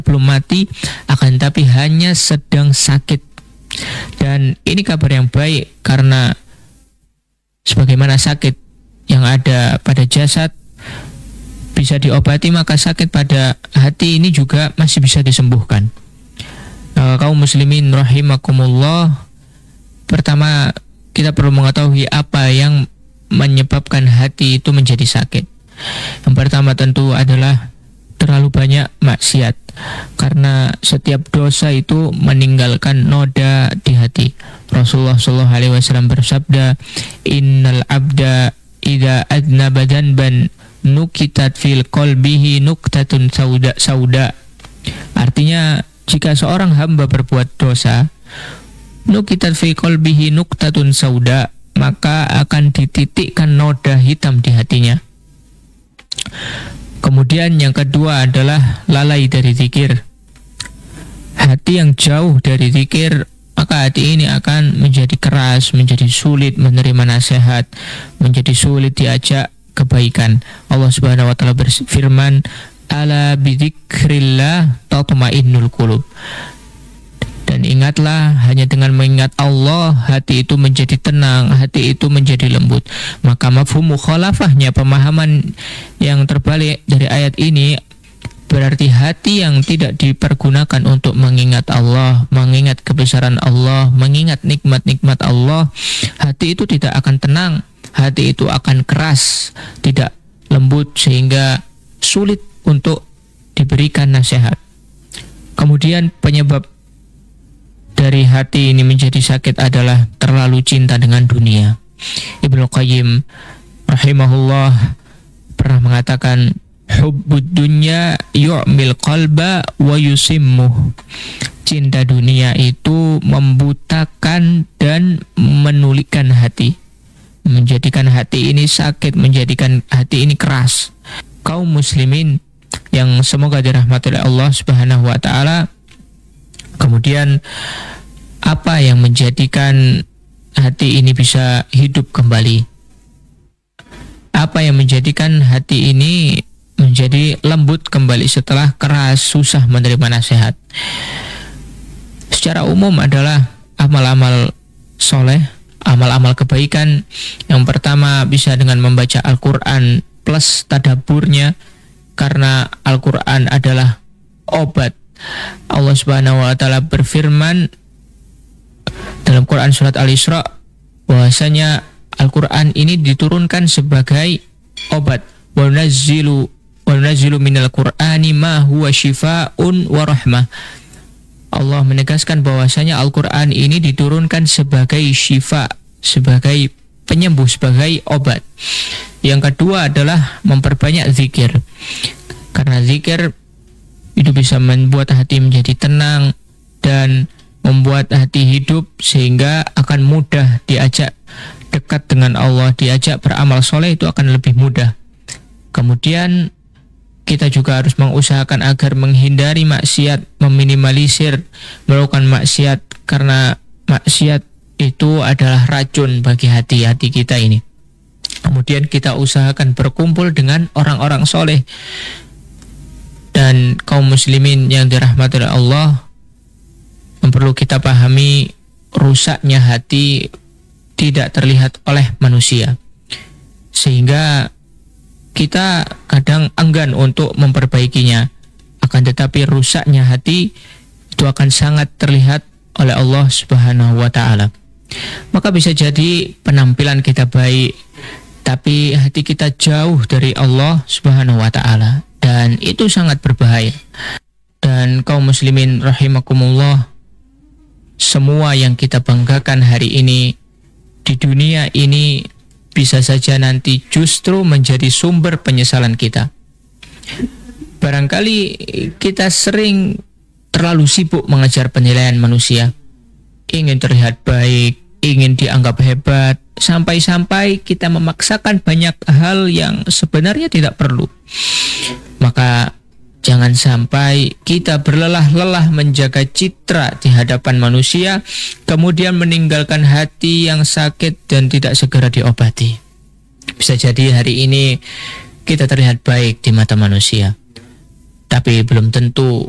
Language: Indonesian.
belum mati, akan tapi hanya sedang sakit. Dan ini kabar yang baik, karena sebagaimana sakit yang ada pada jasad bisa diobati, maka sakit pada hati ini juga masih bisa disembuhkan. Kaum muslimin rahimakumullah, pertama kita perlu mengetahui apa yang menyebabkan hati itu menjadi sakit. Yang pertama tentu adalah terlalu banyak maksiat, karena setiap dosa itu meninggalkan noda di hati. Rasulullah SAW bersabda, innal abda idza adnaba dzanban nukitat fil qalbihi nuktatun sauda. Artinya, jika seorang hamba berbuat dosa, nukitat fi qalbihi nuktatun sauda, maka akan dititikkan noda hitam di hatinya. Kemudian yang kedua adalah lalai dari zikir. Hati yang jauh dari zikir, maka hati ini akan menjadi keras, menjadi sulit menerima nasihat, menjadi sulit diajak kebaikan. Allah Subhanahu wa taala berfirman, ala bidzikrillah tatma'innul qulub. Dan ingatlah, hanya dengan mengingat Allah, hati itu menjadi tenang, hati itu menjadi lembut. Maka mafhum mukhalafahnya, pemahaman yang terbalik dari ayat ini, berarti hati yang tidak dipergunakan untuk mengingat Allah, mengingat kebesaran Allah, mengingat nikmat-nikmat Allah, hati itu tidak akan tenang, hati itu akan keras, tidak lembut, sehingga sulit untuk diberikan nasihat. Kemudian penyebab dari hati ini menjadi sakit adalah terlalu cinta dengan dunia. Ibnu Qayyim rahimahullah pernah mengatakan, hubbud dunya yu'mil qalba wa yusimmuh. Cinta dunia itu membutakan dan menulikkan hati, menjadikan hati ini sakit, menjadikan hati ini keras. Kaum muslimin yang semoga dirahmati oleh Allah Subhanahu wa taala, kemudian apa yang menjadikan hati ini bisa hidup kembali? Apa yang menjadikan hati ini menjadi lembut kembali setelah keras, susah menerima nasihat? Secara umum adalah amal-amal soleh, amal-amal kebaikan. Yang pertama bisa dengan membaca Al-Quran plus tadabburnya, karena Al-Quran adalah obat. Allah Subhanahu wa taala berfirman dalam Quran surat Al-Isra, bahwasanya Al-Quran ini diturunkan sebagai obat. Wa nunazzilu minal Qur'ani ma huwa shifaa'un wa rahmah. Allah menegaskan bahwasanya Al-Quran ini diturunkan sebagai syifa, sebagai penyembuh, sebagai obat. Yang kedua adalah memperbanyak zikir, karena zikir itu bisa membuat hati menjadi tenang dan membuat hati hidup, sehingga akan mudah diajak dekat dengan Allah, diajak beramal soleh itu akan lebih mudah. Kemudian kita juga harus mengusahakan agar menghindari maksiat, meminimalisir melakukan maksiat, karena maksiat itu adalah racun bagi hati-hati kita ini. Kemudian kita usahakan berkumpul dengan orang-orang soleh. Dan kaum muslimin yang dirahmati oleh Allah, perlu kita pahami, rusaknya hati tidak terlihat oleh manusia, sehingga kita kadang enggan untuk memperbaikinya. Akan tetapi rusaknya hati itu akan sangat terlihat oleh Allah Subhanahu wa taala. Maka bisa jadi penampilan kita baik, tapi hati kita jauh dari Allah Subhanahu wa taala, dan itu sangat berbahaya. Dan kaum muslimin rahimakumullah, semua yang kita banggakan hari ini di dunia ini bisa saja nanti justru menjadi sumber penyesalan kita. Barangkali kita sering terlalu sibuk mengejar penilaian manusia, ingin terlihat baik, ingin dianggap hebat, sampai-sampai kita memaksakan banyak hal yang sebenarnya tidak perlu. Maka jangan sampai kita berlelah-lelah menjaga citra di hadapan manusia, kemudian meninggalkan hati yang sakit dan tidak segera diobati. Bisa jadi hari ini kita terlihat baik di mata manusia, tapi belum tentu